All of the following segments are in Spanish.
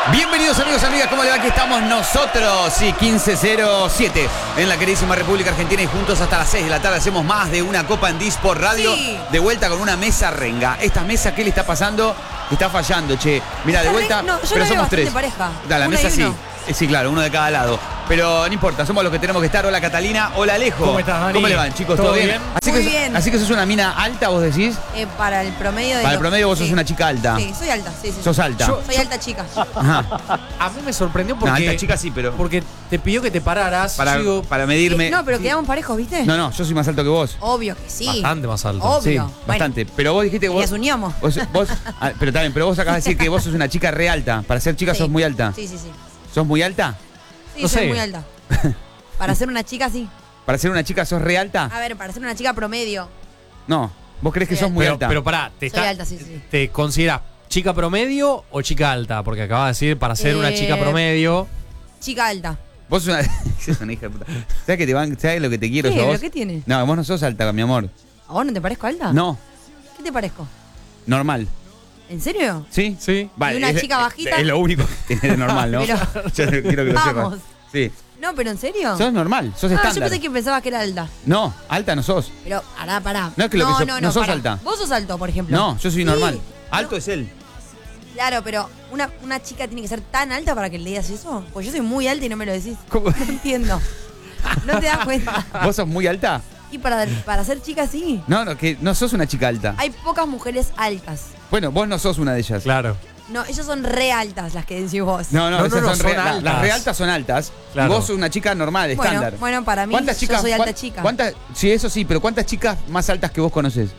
Bienvenidos amigos, amigas, ¿cómo le va? Aquí estamos nosotros, sí, 15:07 en la queridísima República Argentina y juntos hasta las 6 de la tarde hacemos más de una Copa en Disport Radio, sí. De vuelta con una mesa renga. Esta mesa, ¿qué le está pasando? Está fallando, che. Mira, de vuelta, no, yo pero la veo somos tres. pareja. Da, la Una mesa y sí. uno. Sí, claro, uno de cada lado. Pero no importa, somos los que tenemos que estar. Hola Catalina, hola Alejo. ¿Cómo estás, Dani? ¿Cómo le van, chicos? ¿Todo bien? Muy bien. Así que sos una mina alta, vos decís. Para el promedio de Para el promedio vos sí. sos una chica alta. Sí, soy alta, sí. Sos alta. Soy alta chica. Ajá. A mí me sorprendió No, porque, alta chica sí, pero porque te pidió que te pararas. para medirme. No, pero quedamos parejos, ¿viste? No, yo soy más alto que vos. Obvio que sí. Bastante más alto. Obvio. Sí, bastante. Pero vos dijiste que vos. Nos uníamos. Pero también, pero vos acabas de decir que vos sos una chica re alta. Para ser chica Sí. sos muy alta. Sí. ¿Sos muy alta? Sí, No soy sé. muy alta. Para ser una chica, sí. ¿Para ser una chica sos re alta? A ver, para ser una chica promedio. No. ¿Vos crees que Soy sos muy alta? Pero pará, Soy alta, sí. ¿te consideras chica promedio o chica alta? Porque acabas de decir para ser una chica promedio. Chica alta. Vos sos una. Sos una hija de puta. ¿Sabes que ¿sabes lo que te quiero ¿Qué? yo a vos? ¿Pero qué tiene? No, vos no sos alta, mi amor. ¿A vos no te parezco alta? No. ¿Qué te parezco? Normal. ¿En serio? ¿Sí? Sí. Vale. ¿Y una chica bajita? Es lo único que tiene de normal, ¿no? Pero- Yo quiero que lo sepas. Vamos. Sí. No, pero ¿en serio? Sos normal, sos yo estándar. pensé que pensabas que era alta. No, alta no sos. Pero, pará. No es que lo que no sos pará. alta. Vos sos alto, por ejemplo. No, yo soy Sí. normal. Alto es él. Claro, pero una chica tiene que ser tan alta para que le digas eso. Pues yo soy muy alta y no me lo decís. ¿Cómo? No entiendo. No te das cuenta. ¿Vos sos muy alta? Y para ser chica sí. No, que no sos una chica alta. Hay pocas mujeres altas. Bueno, vos no sos una de ellas. Claro. No, ellas son re altas las que decís vos. No, esas son, son las altas. re altas son altas. Claro. Y vos sos una chica normal, estándar. Bueno, para mí ¿Cuántas yo chicas, soy alta chica. Sí, eso sí, pero ¿cuántas chicas más altas que vos conoces?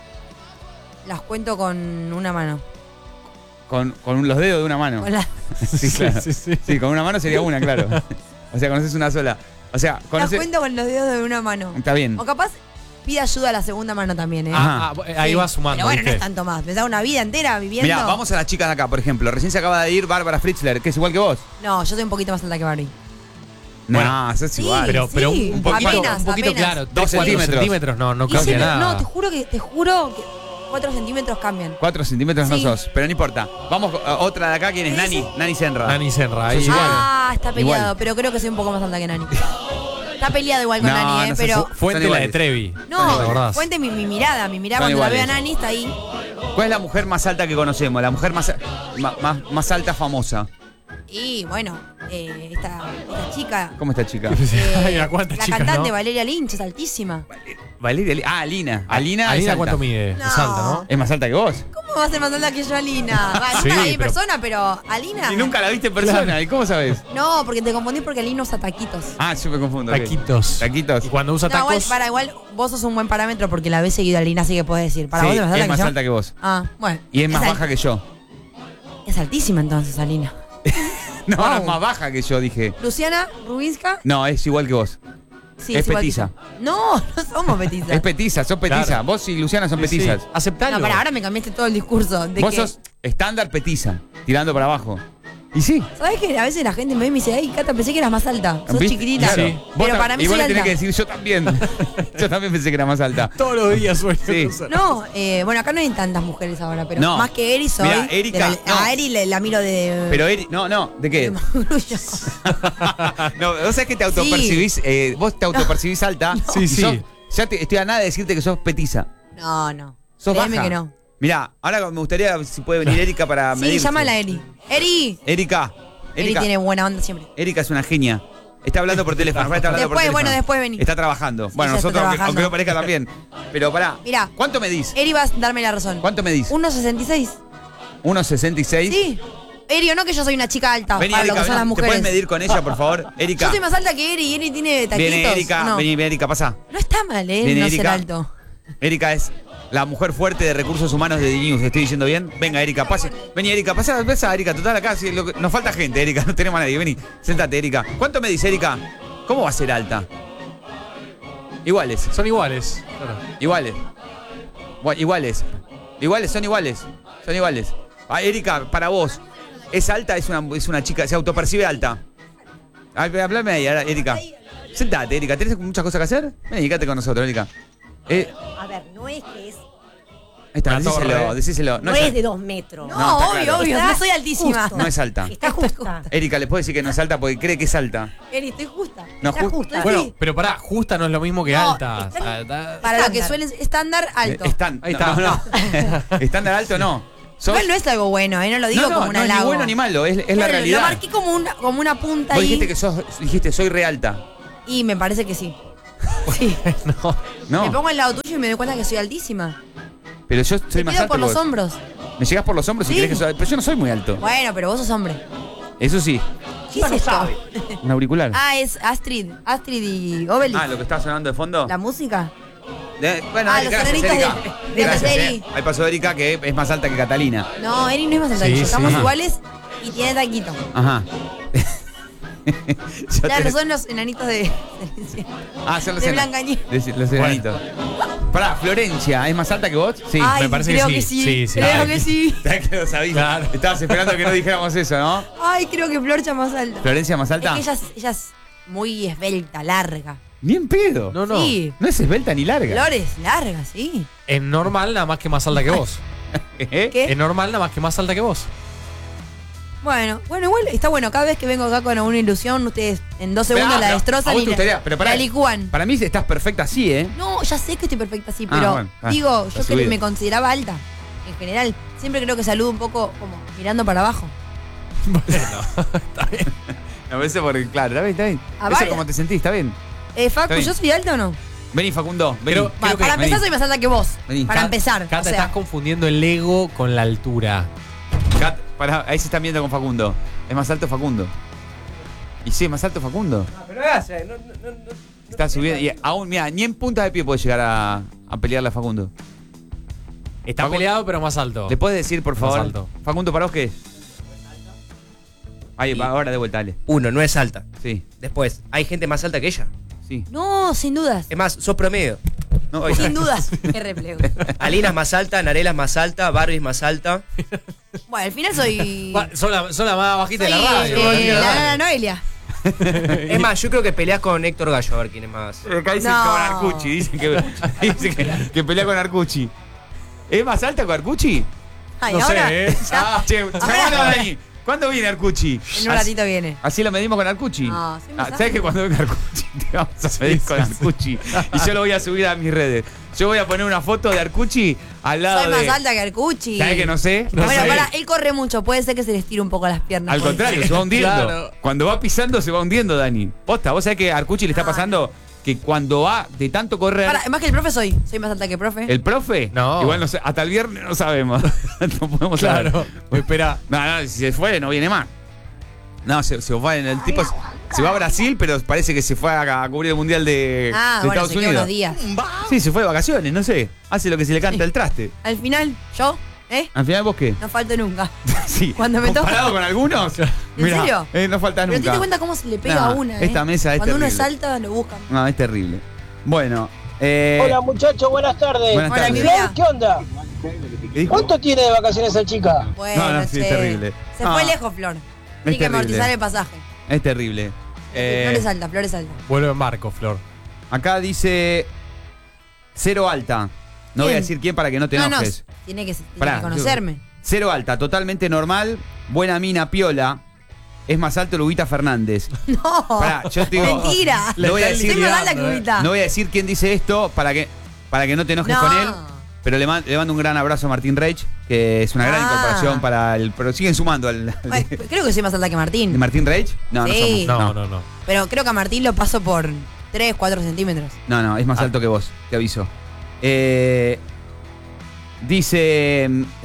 Las cuento con una mano. Con los dedos de una mano. Con la- Sí, claro. Sí. Sí, con una mano sería una, claro. O sea, conoces una sola. O sea, Las conoces. cuento con los dedos de una mano. Está bien. O capaz pide ayuda a la segunda mano también, ¿eh? Ajá. Ahí Sí. va sumando. Pero bueno, no ¿viste? es tanto más. Pensaba una vida entera viviendo. Mirá, vamos a las chicas de acá, por ejemplo. Recién se acaba de ir Bárbara Fritzler, que es igual que vos. No, yo soy un poquito más alta que Barbie. No, sos Sí. igual. Pero Sí, un poquito, apenas, un poquito apenas. claro. 2 3, 4 centímetros. centímetros no Y cambia sí, nada. No, te juro que 4 centímetros cambian. 4 centímetros Sí. no sos, pero no importa. Vamos a otra de acá, ¿quién es? Sí, Nani. sí. Nani Senra. Nani Senra. Ahí Sos igual. Está peleado, Igual. pero creo que soy un poco más alta que Nani. Está peleado igual con No, Nani, no pero... sos- Fuente Son la de iguales. Trevi. ¿te No, acordás? cuente mi mirada. Mi mirada Son cuando la veo a iguales. Nani está ahí. ¿Cuál es la mujer más alta que conocemos? La mujer más alta famosa. Y bueno, esta chica... ¿Cómo está chica? Ay, ¿a cuántas la chicas, cantante no? Valeria Lynch es altísima. Valeria. Alina. Alina es Alina, alta. ¿cuánto mide? No. Es alta, ¿no? ¿Es más alta que vos? ¿Cómo va a ser más alta que yo, Alina? Va, Sí, nunca la vi en pero- persona, pero Alina... Y nunca la viste en persona. ¿Y cómo sabes? No, porque te confundís porque Alina usa taquitos. Ah, yo me confundo. ok. Taquitos. Taquitos. Y cuando usa No, tacos. igual vos sos un buen parámetro porque la ves seguido a Alina, así que podés decir. Para Sí, vos es más alta es más que yo. alta que vos. Ah, bueno. Y es más al- baja que yo. Es altísima entonces, Alina. No, Wow. no es más baja que yo, dije. Luciana Rubinska, No, es igual que vos. sí, Es igual que petiza. yo. No, no somos petizas. Es petiza, sos petiza. Claro. Vos y Luciana son Sí, sí. petizas. Aceptalo. No, para ahora me cambiaste todo el discurso. De Vos que, sos estándar petiza, tirando para abajo. Y sí. ¿sabés que a veces la gente me ve y me dice, ay, Cata, pensé que eras más alta? Sos ¿Viste? chiquitita. Claro. Sí. Vos Pero para mí y vos soy le tenés alta. que decir, yo también. Yo también pensé que era más alta. Todos los días sueño. Sí. No, bueno, acá no hay tantas mujeres ahora, pero No. más que Eri soy. Mirá, Erika, no. A Eri la miro de... Pero Eri, no, ¿de de qué? Magullo. No, vos sabés que te autopercibís, vos te autopercibís alta. Sí, y sí. ya estoy a nada de decirte que sos petiza. No. Sos Créeme baja. que no. Mirá, ahora me gustaría si puede venir Erika para Sí, medirse. llámala a Eri. ¡Eri! Erika. Eri tiene buena onda siempre. Erika es una genia. Está hablando por teléfono. Está hablando por Después, teléfono. bueno, después vení. Está trabajando. Bueno, ya está nosotros, trabajando. aunque no parezca también. Pero pará. Mirá. ¿Cuánto medís? Eri va a darme la razón. ¿Cuánto medís? 1,66. 1,66. Sí. Eri, o no que yo soy una chica alta Vení, para Erika, lo que son vení. las ¿Te mujeres. puedes medir con ella, por favor? Erika. Yo soy más alta que Eri y Eri tiene taquitos. Viene Erika. No. Vení, Erika, pasá. No está mal, Viene no ser Erika. alto. Erika es la mujer fuerte de recursos humanos de D-News. ¿Estoy diciendo bien? Venga, Erika, pase. Vení, Erika, pasa, Erika. Total, acá nos falta gente, Erika. No tenemos a nadie. Vení, sentate, Erika. ¿Cuánto me dice, Erika? ¿Cómo va a ser alta? Iguales. Son iguales. Claro. Iguales. Iguales. Son iguales. Son iguales. Ah, Erika, para vos, ¿es alta? Es una chica, se autopercibe alta. Háblame ahí, Erika. Sentate, Erika. ¿Tenés muchas cosas que hacer? Ven, quédate con nosotros, Erika. A ver, no es que es Ahí está, Una torre. decíselo. No es es de 2 metros. No, No, está obvio, claro. obvio. Está No soy altísima. justo. No es alta. Está justa. Erika, ¿le puedo decir que no es alta porque cree que es alta? Eri, estoy justa. No, Está justo. Bueno, Sí. pero pará, justa no es lo mismo que No, alta. está- O sea, da- Para lo que Estándar. suele estándar alto. Ahí está. No. Estándar alto no. Sos- Igual no es algo bueno, no lo digo como un no es ni halago. bueno ni malo, es la Bueno, realidad. Lo marqué como una punta Vos ahí. dijiste soy re alta. Y me parece que sí. Sí. No. No, Me pongo al lado tuyo y me doy cuenta que soy altísima. pero yo soy Te más pido alto por que los vos. hombros. Me llegás por los hombros y Sí. crees que soy. Pero yo no soy muy alto. Bueno, pero vos sos hombre. Eso sí, ¿Qué es esto? un auricular. Ah, es Astrid y Obelix. Lo que está sonando de fondo. ¿La música? Bueno, los gracias, enanitos Erika. de Gracias, Eri. Ahí pasó Erika, que es más alta que Catalina. No, Eri no es más alta que Sí, yo. Estamos sí. iguales y tiene taquito. Ajá. Yo Claro, te- son los enanitos de. son los de ena- Blanca Nieves. Los enanitos. Pará, Florencia, ¿es más alta que vos? Sí. Ay, me parece que creo sí. que sí. Sí, sí. Creo Ay. que sí. Que lo sabías. Claro. Estabas esperando que no dijéramos eso, ¿no? Ay, creo que Florcha más alta. ¿Florencia más Es alta? que ella es muy esbelta, larga. Ni en pedo. No, no. Sí. No es esbelta ni larga. Flores, larga, sí. Es normal nada más que más alta que vos. ¿Eh? ¿Qué? Es normal nada más que más alta que vos. Bueno, igual está bueno. Cada vez que vengo acá con alguna ilusión, ustedes en 2 segundos la a destrozan vos y te gustaría, pero pará, la licúan. Para mí estás perfecta así, ¿eh? No, ya sé que estoy perfecta así, pero bueno, digo, la yo que subida. me consideraba alta. En general, siempre creo que saludo un poco como mirando para abajo. A veces porque, claro, está bien. A Eso varias. como te sentís, está bien. Facu, Está bien. ¿yo soy alta o no? Vení, Facundo, vení. Pero- Va, Creo que- para empezar vení. soy más alta que vos. Vení. Para Cat- empezar. Cata, o sea, estás confundiendo el ego con la altura. Pará, ahí se están viendo con Facundo. Es más alto Facundo. Y sí, es más alto Facundo. Pero gracias, no. Está subiendo. Y aún, mira, ni en punta de pie puede llegar a pelearle a Facundo. Está Facu- peleado, pero más alto. ¿Le puedes decir, por Más favor? alto. Facundo, ¿para vos qué es? Ahí, va, ahora de vuelta, dale. Uno, no es alta. Sí, Después, hay gente más alta que ella. sí. No, sin dudas. Es más, sos promedio. No, Oye. Sin dudas. Qué replego. Alina es más alta, Narela es más alta, Barbie es más alta. Bueno, al final soy. Son la más bajita de la soy, radio. la Nana Noelia. Es más, yo creo que peleás con Héctor Gallo a ver quién es más. Acá dicen No. con Arcucci, dicen que pelea con Arcucci. ¿Es más alta que Arcucci? Ay, No sé, ahora. ¿eh? ya, Che, ahora- Dani, ¿cuándo viene Arcucci? En un ratito viene. Así lo medimos con Arcucci. No, soy más ¿Sabes alta. que cuando venga Arcucci te vamos a medir con Arcucci? Y yo lo voy a subir a mis redes. Yo voy a poner una foto de Arcucci al lado Soy de. más alta que Arcucci. ¿Sabes que no sé? No Bueno, sé. para, él corre mucho, puede ser que se le estire un poco las piernas. Al Puede contrario, ser. se va hundiendo. Claro. Cuando va pisando, se va hundiendo, Dani. Posta, vos sabés que a Arcucci le está No, pasando que cuando va de tanto correr. Para, más que el profe soy más alta que el profe. ¿El profe? No. Igual no sé, hasta el viernes no sabemos. No podemos saber. Claro. Espera. No, si se fue, no viene más. No, se fue en el tipo. Se va a Brasil, pero parece que se fue a cubrir el mundial de Ah, de bueno, Estados se queda Unidos. unos días. Sí, se fue de vacaciones, no sé. Hace lo que se le canta Sí. el traste. Al final, yo, Al final, ¿vos qué? no falto nunca. Sí. Cuando me toca. ¿Comparado con algunos? ¿En Mirá, serio? no faltas Pero te nunca. das cuenta cómo se le pega No, a una, esta mesa es Cuando uno es terrible. alta, lo buscan. No, es terrible. Bueno. Hola muchachos, buenas tardes. Buenas Hola, tardes. mi vida. ¿Qué onda? ¿Qué dijo? ¿Cuánto tiene de vacaciones esa chica? Bueno, No, sí, che. es terrible. Se No. fue lejos, Flor. Tiene que terrible. amortizar el pasaje. Es terrible. Flor es alta. Vuelve en barco, Flor. Acá dice cero alta. No voy a ¿Quién? decir quién para que no te No, enojes. tiene que Pará, conocerme. Cero alta, totalmente normal, buena mina piola. Es más alto Lubita Fernández. No. Pará, yo te digo. Mentira. No voy a decir, Soy más alta que Ubita. no voy a decir quién dice esto para que no te enojes No. con él. Pero le mando un gran abrazo a Martín Reich, que es una gran Ah. incorporación para el. Pero siguen sumando al Ay, creo que soy más alta que ¿De Martín. Martín Reich? No, Sí. no somos. No. Pero creo que a Martín lo paso por 3, 4 centímetros. No, es más alto que vos, te aviso. Dice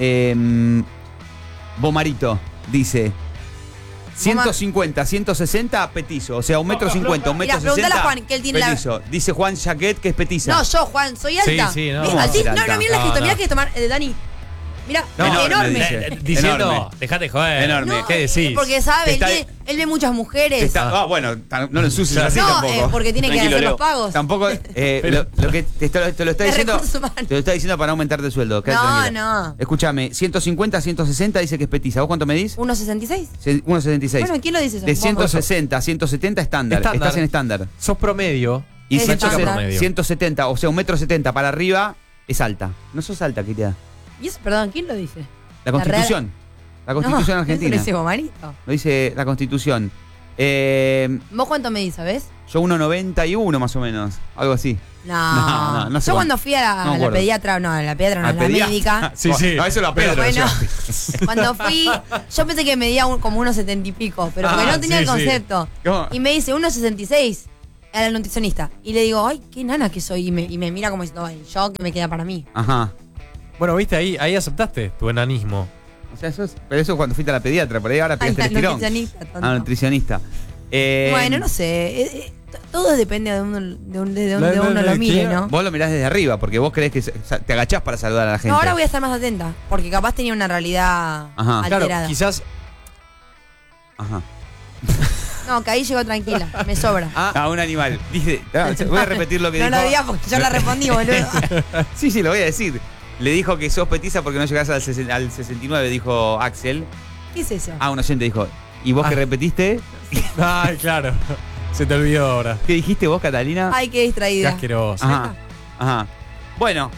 Bomarito, dice 150, 160 petizo, o sea, 1,50 m, 1,60 Mira, m. preguntale a Juan, que él tiene la- petizo. Dice Juan Jaquet que es petiza. No, yo, Juan, soy alta. Sí, no. ¿Ves? ¿Cómo Así, ser no, alta? no, mira la No, gesto, no. mira que tomar, Dani. Mira, Enorme, enorme. dice. Diciendo, Enorme. dejate joder. Enorme. ¿Qué decís? Porque sabe, Está- él ve muchas mujeres. Bueno, no lo ensucies así No, tampoco. porque tiene que Tranquilo, hacer los Leo. pagos. Tampoco, lo que te lo está De diciendo, recursos humanos. te lo está diciendo para aumentarte el sueldo. quédate No, tranquila. no. Escúchame, 150, 160 dice que es petiza. ¿Vos cuánto medís? 1,66. 1,76. Bueno, ¿quién lo dice eso? De Vos. 160 a 170 estándar. Estándar. Estás en estándar. Sos promedio. Y Es 170, estándar. 170, o sea, 1,70 m para arriba es alta. No sos alta, querida. ¿Y eso, perdón, quién lo dice? La Constitución. La Constitución No, argentina. eso lo dice Gomarito. Lo dice la Constitución. ¿Vos cuánto medís, sabés? Yo 1,91 más o menos. Algo así. No sé Yo cuando fui a no me la acuerdo. pediatra, no, a la pediatra no, a la pediatra? médica. Sí, sí. No, eso lo a Pedro. Bueno, eso. cuando fui, yo pensé que medía como 1,70 y pico, pero porque no tenía sí, el concepto. ¿Cómo? Y me dice 1,66 a la nutricionista. Y le digo, ay, qué nana que soy. Y me mira como diciendo, ay, yo que me queda para mí. Ajá. Bueno, viste, ahí aceptaste tu enanismo. O sea, pero eso cuando fuiste a la pediatra, por ahí ahora Ay, pegaste la el estirón. nutricionista, tonto. Ah, nutricionista. Bueno, no sé. Todo depende de uno lo mire, ¿no? Vos lo mirás desde arriba, porque vos creés que te agachás para saludar a la gente. No, ahora voy a estar más atenta, porque capaz tenía una realidad Ajá. alterada. Claro, quizás. Ajá. No, que ahí llegó tranquila, me sobra. Un animal. Dice, voy a repetir lo que No dijo. lo digas porque yo la respondí, boludo. Sí, lo voy a decir. Le dijo que sos petiza porque no llegás al 69, dijo Axel. ¿Qué es eso? Un oyente dijo, ¿y vos que repetiste? Ay, claro. Se te olvidó ahora. ¿Qué dijiste vos, Catalina? Ay, qué Qué distraída. asqueroso. Ajá. Bueno,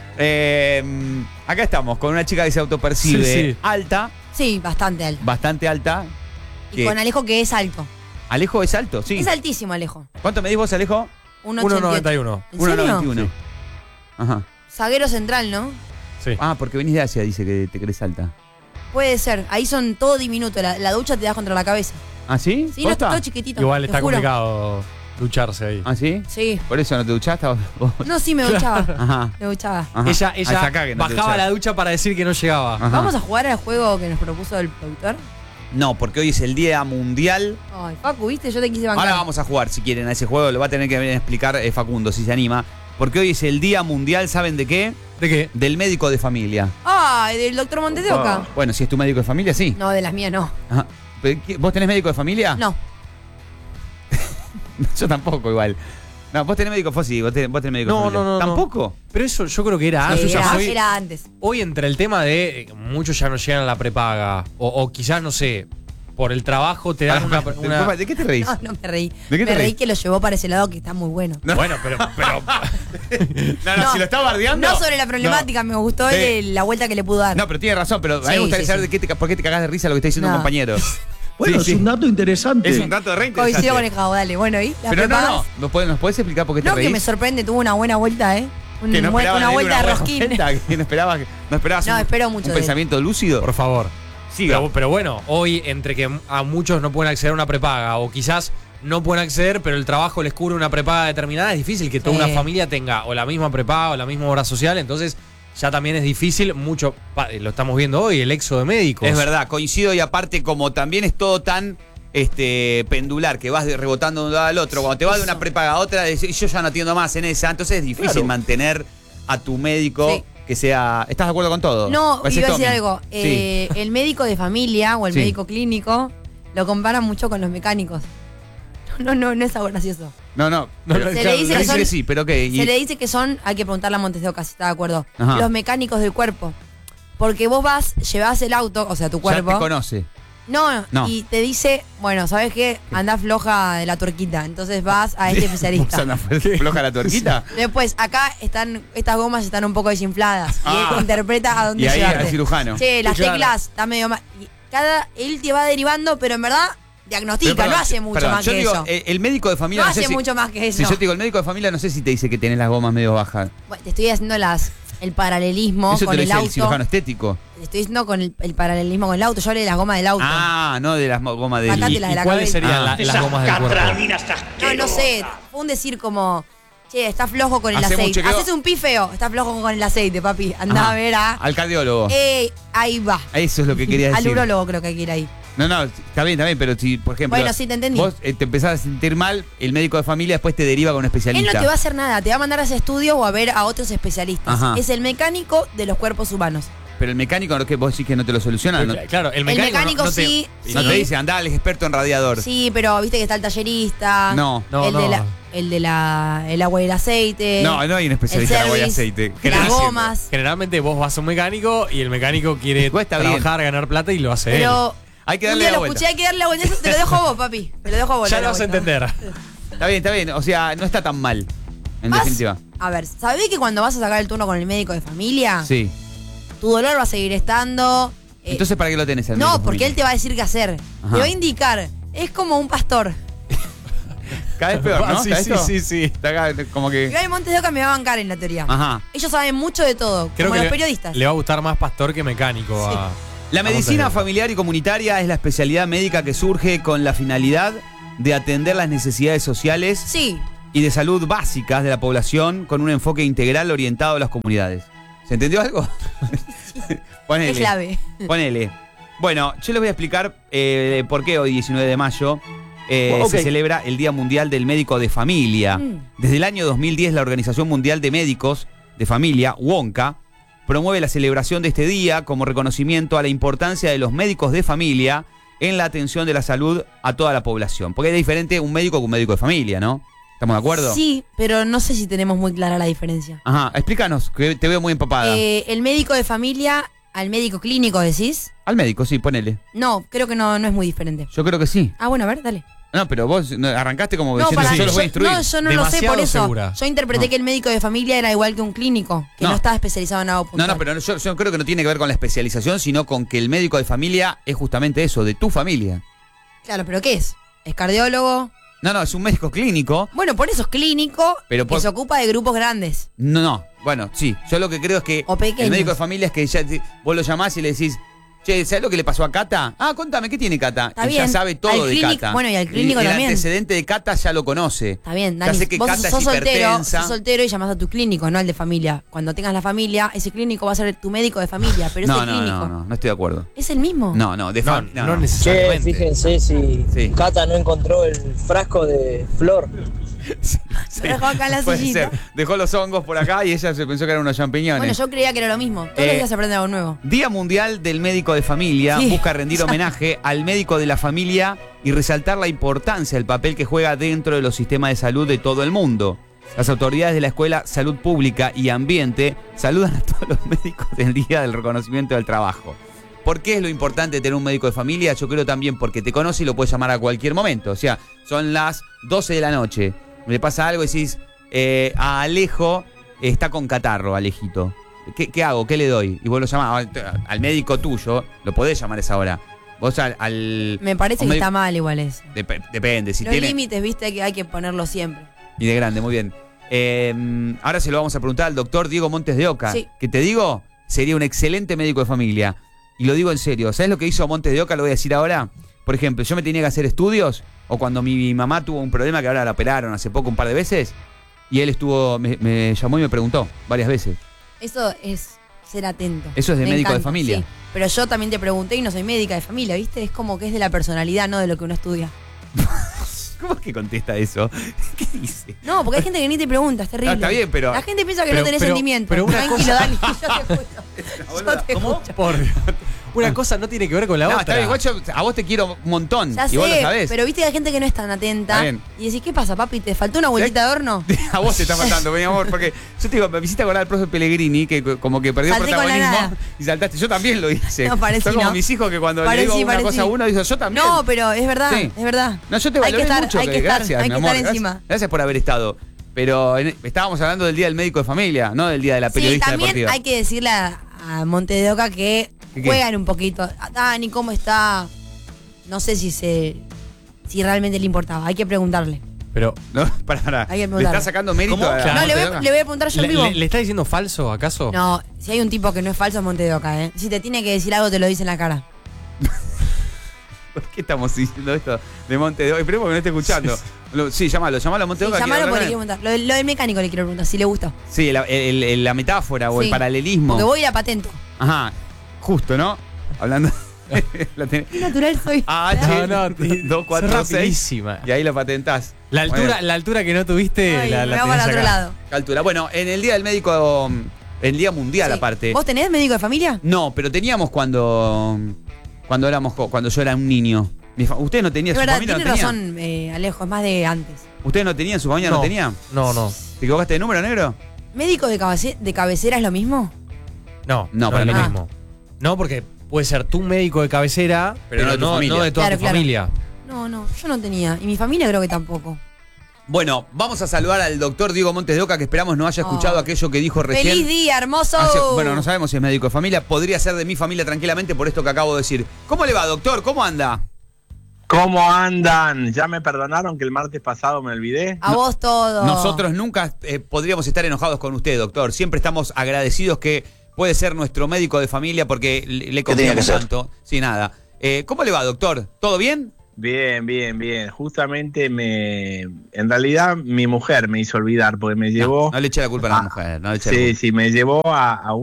acá estamos con una chica que se autopercibe Sí. alta, Sí, bastante alto. bastante alta. Y con Alejo que es alto. Alejo es alto, sí. Es altísimo, Alejo. ¿Cuánto medís vos, Alejo? 1,91. ¿En serio? 1,91. Ajá. Zaguero central, ¿no? Sí. Porque venís de Asia, dice que te crees alta. Puede ser. Ahí son todo diminuto. La ducha te das contra la cabeza. ¿Ah, sí? Sí, no, ¿Posta? todo chiquitito. Igual te está juro. complicado ducharse ahí. ¿Ah, sí? Sí. ¿Por eso no te duchaste? ¿Vos? No, sí, me duchaba. Ajá. Me duchaba. Ajá. Ella Hasta acá que no te bajaba duchás. la ducha para decir que no llegaba. Ajá. ¿Vamos a jugar al juego que nos propuso el productor? No, porque hoy es el Día Mundial. Ay, Facu, ¿viste? Yo te quise bancar. Ahora vamos a jugar, si quieren, a ese juego. Lo va a tener que venir a explicar Facundo, si se anima. Porque hoy es el Día Mundial, ¿saben de qué? ¿De qué? Del médico de familia. Ay, del doctor Montes de Oca. Bueno, si es tu médico de familia, sí. No, de las mías no. Ajá. Pero, ¿vos tenés médico de familia? No. Yo tampoco, igual. No, vos tenés médico, sí, vos tenés médico de No, familia. no. ¿Tampoco? Pero eso yo creo que era Sí, antes. era antes. Hoy entre el tema de muchos ya no llegan a la prepaga. O quizás, no sé, por el trabajo te dan una. ¿De qué te reís? No, no me reí. ¿De qué te Me reí reís? que lo llevó para ese lado que está muy bueno. Bueno, pero No, si lo está bardeando. No sobre la problemática, me gustó la vuelta que le pudo dar. No, pero tiene razón, pero a mí Sí, me gustaría sí, saber sí. por qué te cagás de risa lo que está diciendo un No. compañero. Bueno, Sí, sí. es un dato interesante. Es un dato de re interesante. Coincido con el Javo, dale. Bueno, ¿y? ¿Las Pero prepagas? no. ¿Nos podés explicar por qué te No, que reís? me sorprende, tuvo una buena vuelta, ¿eh? Que no esperabas Una de él vuelta de buena rosquín. vuelta, que no esperabas No, espero mucho un de él. pensamiento lúcido. por favor. Siga. Pero bueno, hoy entre que a muchos no pueden acceder a una prepaga o quizás no pueden acceder, pero el trabajo les cubre una prepaga determinada, es difícil que toda Sí. una familia tenga o la misma prepaga o la misma obra social, entonces ya también es difícil, mucho, lo estamos viendo hoy, el éxodo de médicos. Es verdad, coincido y aparte como también es todo tan pendular que vas rebotando de un lado al otro, cuando te vas de una prepaga a otra, decís, yo ya no atiendo más en esa, entonces es difícil Claro. mantener a tu médico Sí. que sea... ¿Estás de acuerdo con todo? No, ¿O ese iba a decir Tommy? algo. Sí. El médico de familia o el Sí. médico clínico lo comparan mucho con los mecánicos. No es algo gracioso. No, pero- Se le dice que son- sí, pero ¿qué? Y- Se le dice que son, hay que preguntarle a Montes de Oca si está de acuerdo, Ajá. los mecánicos del cuerpo. Porque vos llevás el auto, o sea, tu ya cuerpo. te conoce. No, y te dice, bueno, ¿sabes qué? Andá floja de la tuerquita. Entonces vas a este especialista. ¿Vos andás floja la tuerquita? Después, acá estas gomas están un poco desinfladas. Ah. Y él interpreta a dónde Y ahí llevarte. al cirujano. Che, las Claro. teclas están medio mal. Y él te va derivando, pero en verdad diagnostica, Pero, no hace mucho perdón, más yo que digo, eso. el médico de familia... No sé hace si- mucho más que eso. Si yo te digo, el médico de familia no sé si te dice que tenés las gomas medio bajas. Bueno, te estoy haciendo el paralelismo Eso con te lo el dice el auto. cirujano estético. Te estoy diciendo con el paralelismo con el auto. Yo hablé de las gomas del auto. Ah, no de las gomas de... Sacate ¿Y, la de y la cuáles cabeza. serían las gomas del cuerpo? No sé. Fue un decir como, che, está flojo con el Hacemos un aceite. chequeo. Haces un pi feo, está flojo con el aceite, papi. Andá Ajá. a ver a... Al cardiólogo. ahí va. Eso es lo que quería Al decir. urólogo creo que hay que ir ahí. No, está bien, pero si, por ejemplo... Bueno, sí, te entendí. Vos te empezás a sentir mal, el médico de familia después te deriva con un Él especialista. no te va a hacer nada, te va a mandar a ese estudio o a ver a otros especialistas. Ajá. Es el mecánico de los cuerpos humanos. Pero el mecánico, ¿no? Que vos decís que no te lo soluciona. ¿no? Claro, el mecánico, mecánico no te- sí. No te dice, andá al experto en radiador. Sí, pero viste que está el tallerista. No. No, el no. el agua y el aceite. No hay un especialista en el agua y service, aceite. ¿Qué Las estás haciendo? gomas. Generalmente vos vas a un mecánico y el mecánico quiere Cuesta bien. trabajar, ganar plata y lo hace Pero Hay que un darle día la lo vuelta. escuché, hay que darle la vuelta. Eso te lo dejo a vos, papi. Te lo dejo a él. vos. Ya darle lo vas a la vuelta. entender. Está bien. O sea, no está tan mal. En Vas- definitiva. A ver, ¿sabés que cuando vas a sacar el turno con el médico de familia, Sí. tu dolor va a seguir estando. Entonces, ¿para qué lo tenés? el médico No, de porque familia? él te va a decir qué hacer. Ajá. Te va a indicar. Es como un pastor. Cada vez peor, ¿no? Sí, ¿Está sí, esto? sí, sí. Está acá, como que... Igual Montes de Oca me va a bancar en la teoría. Ajá. Ellos saben mucho de todo, Creo como que los periodistas. le va a gustar más pastor que mecánico. Sí. La medicina familiar y comunitaria es la especialidad médica que surge con la finalidad de atender las necesidades sociales Sí. y de salud básicas de la población con un enfoque integral orientado a las comunidades. ¿Se entendió algo? Ponele. Es clave. Ponele. Bueno, yo les voy a explicar por qué hoy, 19 de mayo, Ok. se celebra el Día Mundial del Médico de Familia. Desde el año 2010, la Organización Mundial de Médicos de Familia, WONCA, promueve la celebración de este día como reconocimiento a la importancia de los médicos de familia en la atención de la salud a toda la población. Porque es diferente un médico que un médico de familia, ¿no? ¿Estamos de acuerdo? Sí, pero no sé si tenemos muy clara la diferencia. Ajá, explícanos, que te veo muy empapada. El médico de familia al médico clínico, ¿decís? Al médico, sí, ponele. No, creo que no es muy diferente. Yo creo que sí. Ah, bueno, a ver, dale. No, pero vos arrancaste como No, diciendo, para, yo los voy a instruir. no, yo no lo sé Demasiado por eso. segura. Yo interpreté No. que el médico de familia era igual que un clínico, que no, No. estaba especializado en algo puntual. No, pero yo creo que no tiene que ver con la especialización, sino con que el médico de familia es justamente eso, de tu familia. Claro, pero ¿qué es? ¿Es cardiólogo? No, es un médico clínico. Bueno, por eso es clínico, Pero que se ocupa de grupos grandes. No, bueno, sí. Yo lo que creo es que O pequeños. el médico de familia es que ya vos lo llamás y le decís, che, ¿sabes lo que le pasó a Cata? Ah, contame, ¿qué tiene Cata? Está Y ya bien. sabe todo Al de clínico- Cata. bueno, y al clínico el también. antecedente de Cata ya lo conoce. Está bien, Ya Dani. sé que Vos Cata es sos hipertensa. soltero y llamás a tu clínico, no al de familia. Cuando tengas la familia, ese clínico va a ser tu médico de familia, pero No, ese no, clínico no estoy de acuerdo. es el mismo. No, de No, familia. no Che, necesariamente. fíjense si Sí. Cata no encontró el frasco de flor. Lo dejó acá en la Puede sillita. ser. Dejó los hongos por acá y ella se pensó que eran unos champiñones. Bueno, yo creía que era lo mismo. Todos los días se aprende algo nuevo. Día Mundial del Médico de Familia Sí. busca rendir homenaje al médico de la familia y resaltar la importancia del papel que juega dentro de los sistemas de salud de todo el mundo. Las autoridades de la Escuela Salud Pública y Ambiente saludan a todos los médicos del Día del Reconocimiento del Trabajo. ¿Por qué es lo importante tener un médico de familia? Yo creo también porque te conoce y lo puedes llamar a cualquier momento. O sea, son las 12 de la noche. Le pasa algo y decís, a Alejo está con catarro, Alejito. ¿Qué hago? ¿Qué le doy? Y vos lo llamás al médico tuyo, lo podés llamar a esa hora. Vos al Me parece un que médico- está mal igual eso. Depende, si Los tiene... límites, viste, que hay que ponerlos siempre. Y de grande, muy bien. Ahora se lo vamos a preguntar al doctor Diego Montes de Oca. Sí. Que te digo, sería un excelente médico de familia. Y lo digo en serio. ¿Sabes lo que hizo Montes de Oca? Lo voy a decir ahora. Por ejemplo, yo me tenía que hacer estudios, o cuando mi mamá tuvo un problema que ahora la operaron hace poco un par de veces, y él me llamó y me preguntó varias veces. Eso es ser atento. Eso es de Me médico de encanta, familia. sí. Pero yo también te pregunté y no soy médica de familia, ¿viste? Es como que es de la personalidad, no de lo que uno estudia. ¿Cómo es que contesta eso? ¿Qué dice? No, porque hay gente que ni te pregunta, es terrible. No, está bien, pero- La gente piensa que pero- no tenés pero- sentimientos. pero una Tranquilo, cosa- Dani, yo te escucho. Yo te escucho. Por una cosa no tiene que ver con la No, otra. está bien, guacho, a vos te quiero un montón. Ya y vos lo sé, sabés. pero viste que hay gente que no es tan atenta. Está bien. Y decís, ¿qué pasa, papi? ¿Te faltó una vueltita de horno? A vos te está faltando, mi amor, porque yo te digo, me hiciste acordar al profe Pellegrini, que como que perdió Salté con la protagonismo nada. y saltaste. Yo también lo hice. No, parecí, Son como ¿no? mis hijos que cuando le Parecí, digo una parecí. cosa a uno, dicen yo también. No, pero es verdad, Sí. es verdad. No, yo te Hay que valoré estar, mucho, hay que estar, gracias, hay mi que amor. estar encima. Gracias por haber estado. Pero estábamos hablando del Día del Médico de Familia, no del Día de la Sí, Periodista también Deportiva. hay que decirle a Monte de Oca que ¿Qué? juegan un poquito. Dani, ¿cómo está? No sé si realmente le importaba. Hay que preguntarle. Pero, No, para. Hay que ¿Le preguntarle. estás sacando mérito ¿Cómo? a Claro. No, Monte de le Oca? voy a preguntar yo en ¿le, vivo. le está diciendo falso, acaso? No, si hay un tipo que no es falso es Monte de Oca, ¿eh? Si te tiene que decir algo, te lo dice en la cara. ¿Por qué estamos diciendo esto de Monte de Oca? Esperemos que no esté escuchando. Sí, llamalo a Monte de Sí, Oca. llamalo quiero porque le hablar quiero con él. preguntar. Lo del mecánico le quiero preguntar, si le gusta. Sí, la metáfora o el Sí. paralelismo. Porque voy a ir a patento. Ajá, justo, ¿no? Hablando. La tenés. Qué natural soy. AH No, 246 rapidísima. y ahí lo patentás. La altura que no tuviste, Ay, la me va tenés para el otro acá. lado. Altura. Bueno, en el Día del Médico, el Día Mundial Sí. aparte. ¿Vos tenés médico de familia? No, pero teníamos cuando yo era un niño. Ustedes no tenían, Es su verdad, familia no tiene tenía. razón, Alejo, es más de antes. ¿Ustedes no tenían, su familia no, tenía? No. ¿Te equivocaste de número, negro? ¿Médico de cabecera es lo mismo? No, No, para es mí lo no. mismo. No, porque puede ser tu médico de cabecera, Pero no de tu familia. no de toda Claro, tu claro. familia. No, yo no tenía. Y mi familia creo que tampoco. Bueno, vamos a saludar al doctor Diego Montes de Oca, que esperamos no haya escuchado aquello que dijo recién. ¡Feliz día, hermoso! Bueno, no sabemos si es médico de familia. Podría ser de mi familia tranquilamente por esto que acabo de decir. ¿Cómo le va, doctor? ¿Cómo anda? ¿Cómo andan? ¿Ya me perdonaron que el martes pasado me olvidé? A vos todo. Nosotros nunca podríamos estar enojados con usted, doctor. Siempre estamos agradecidos que puede ser nuestro médico de familia porque le confiamos tanto. Sí, nada. ¿Cómo le va, doctor? ¿Todo bien? Bien. Justamente en realidad mi mujer me hizo olvidar porque me llevó... No le eche la culpa a la mujer. No le eche la culpa. Sí, me llevó a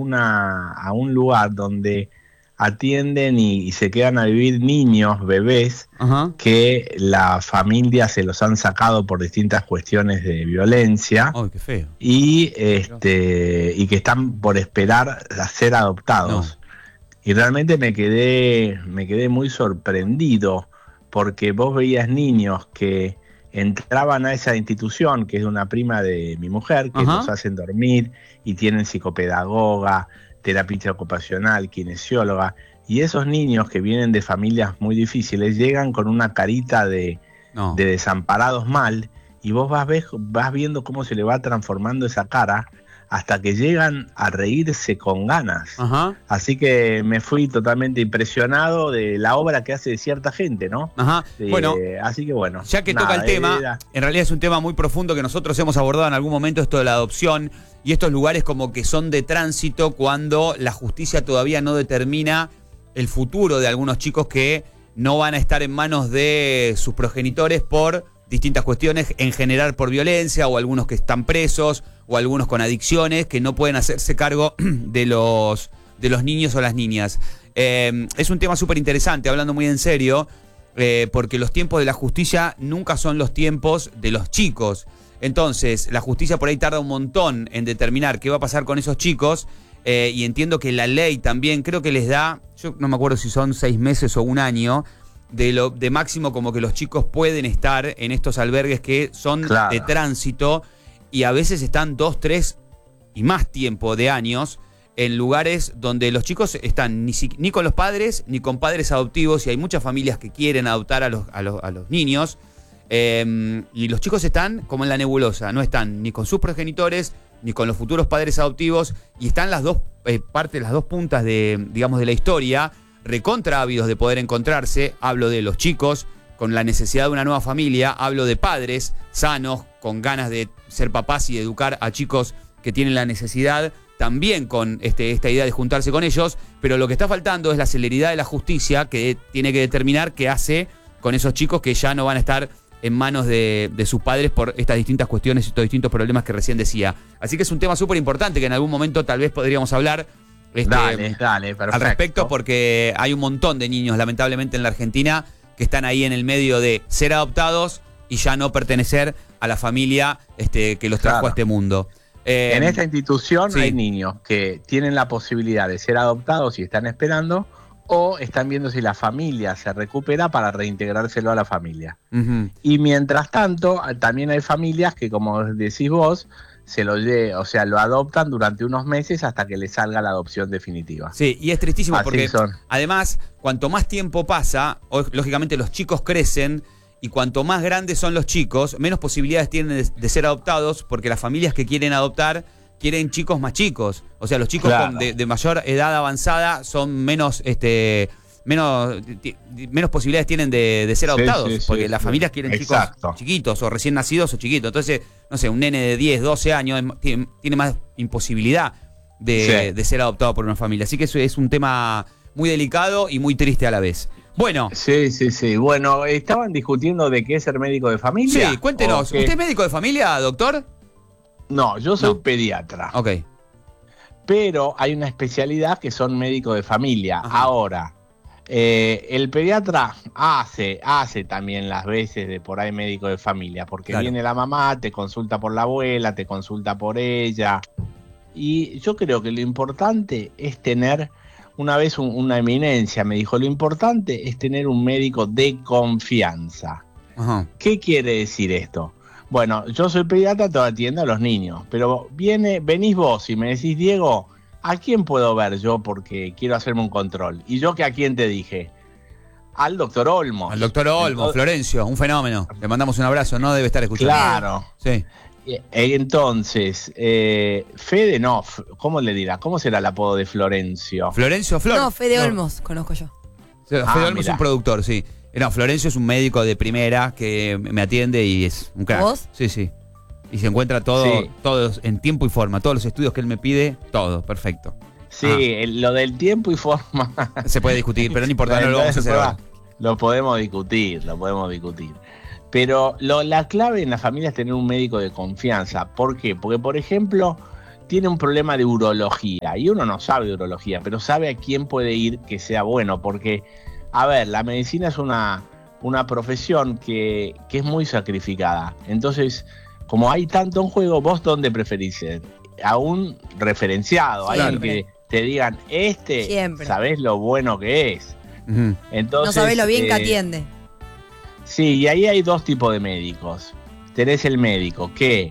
un lugar donde atienden y se quedan a vivir niños, bebés, Ajá. que la familia se los han sacado por distintas cuestiones de violencia. Ay, qué feo. Y que están por esperar a ser adoptados. Y realmente me quedé muy sorprendido porque vos veías niños que entraban a esa institución, que es de una prima de mi mujer, que Ajá. los hacen dormir y tienen psicopedagoga, terapista ocupacional, kinesióloga, y esos niños que vienen de familias muy difíciles llegan con una carita de desamparados mal, y vos vas viendo cómo se le va transformando esa cara hasta que llegan a reírse con ganas. Ajá. Así que me fui totalmente impresionado de la obra que hace cierta gente, ¿no? Ajá. Bueno, así que bueno. ya que toca el tema, en realidad es un tema muy profundo que nosotros hemos abordado en algún momento, esto de la adopción y estos lugares como que son de tránsito cuando la justicia todavía no determina el futuro de algunos chicos que no van a estar en manos de sus progenitores por distintas cuestiones, en general por violencia, o algunos que están presos, o algunos con adicciones que no pueden hacerse cargo de los niños o las niñas. Es un tema súper interesante, hablando muy en serio, porque los tiempos de la justicia nunca son los tiempos de los chicos. Entonces, la justicia por ahí tarda un montón en determinar qué va a pasar con esos chicos, y entiendo que la ley también creo que les da, yo no me acuerdo si son 6 meses o 1 año, de máximo como que los chicos pueden estar en estos albergues que son de tránsito y a veces están 2, 3 y más tiempo de años en lugares donde los chicos están ni con los padres ni con padres adoptivos, y hay muchas familias que quieren adoptar a los niños, y los chicos están como en la nebulosa, no están ni con sus progenitores ni con los futuros padres adoptivos, y están las dos partes, las dos puntas de la historia, recontra ávidos de poder encontrarse. Hablo de los chicos con la necesidad de una nueva familia, hablo de padres sanos, con ganas de ser papás y de educar a chicos que tienen la necesidad, también con esta idea de juntarse con ellos, pero lo que está faltando es la celeridad de la justicia, que tiene que determinar qué hace con esos chicos que ya no van a estar en manos de sus padres por estas distintas cuestiones y estos distintos problemas que recién decía. Así que es un tema súper importante que en algún momento tal vez podríamos hablar Dale, perfecto. al respecto, porque hay un montón de niños, lamentablemente, en la Argentina que están ahí en el medio de ser adoptados y ya no pertenecer a la familia que los trajo a este mundo. En esta institución sí. Hay niños que tienen la posibilidad de ser adoptados y están esperando, o están viendo si la familia se recupera para reintegrárselo a la familia. Uh-huh. Y mientras tanto, también hay familias que, como decís vos, lo adoptan durante unos meses hasta que le salga la adopción definitiva. Sí, y es tristísimo Así porque son. Además, cuanto más tiempo pasa, lógicamente los chicos crecen, y cuanto más grandes son los chicos, menos posibilidades tienen de ser adoptados, porque las familias que quieren adoptar quieren chicos más chicos. O sea, los chicos de mayor edad avanzada son menos posibilidades tienen de ser adoptados, porque las familias quieren chicos chiquitos o recién nacidos o chiquitos. Entonces, no sé, un nene de 10, 12 años tiene más imposibilidad de ser adoptado por una familia. Así que eso es un tema muy delicado y muy triste a la vez. Bueno. Sí. Bueno, estaban discutiendo de qué es ser médico de familia. Sí, cuéntenos. ¿Usted es médico de familia, doctor? No, yo soy pediatra. Ok. Pero hay una especialidad que son médicos de familia. Ajá. Ahora, el pediatra hace también las veces de por ahí médico de familia, porque viene la mamá, te consulta por la abuela, te consulta por ella. Y yo creo que lo importante es tener, una vez una eminencia me dijo, lo importante es tener un médico de confianza. Ajá. ¿Qué quiere decir esto? Bueno, yo soy pediatra, te atiendo a los niños, pero venís vos y me decís, Diego, ¿a quién puedo ver yo porque quiero hacerme un control? Y yo que a quién te dije, al doctor Olmos. Al doctor Olmos, Entonces, Florencio, un fenómeno. Le mandamos un abrazo, no debe estar escuchando. claro. Sí. Entonces, Fede no, ¿cómo le dirá? ¿Cómo será el apodo de Florencio? ¿Florencio Flor? No, Fede Olmos, conozco yo. Fede Olmos es mira. un productor, sí. No, Florencio es un médico de primera que me atiende y es un crack. ¿Vos? Sí, sí. Y se encuentra todo, Sí. todos en tiempo y forma. Todos los estudios que él me pide, todo, perfecto. Sí, lo del tiempo y forma. Se puede discutir, pero no importa, no lo vamos a hacer ahora. Lo podemos discutir. Pero la clave en la familia es tener un médico de confianza. ¿Por qué? Porque, por ejemplo, tiene un problema de urología y uno no sabe de urología, pero sabe a quién puede ir que sea bueno. Porque, a ver, la medicina es una profesión que es muy sacrificada. Entonces, como hay tanto en juego, ¿vos dónde preferís ser? A un referenciado, a alguien Siempre. que te digan, Siempre. sabés lo bueno que es. Ujú. Entonces, No sabés lo bien que atiende. Sí, y ahí hay dos tipos de médicos. Tenés el médico que